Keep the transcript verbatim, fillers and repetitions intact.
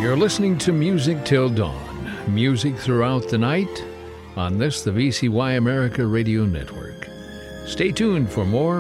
You're listening to Music Till Dawn. Music throughout the night on this, the V C Y America Radio Network. Stay tuned for more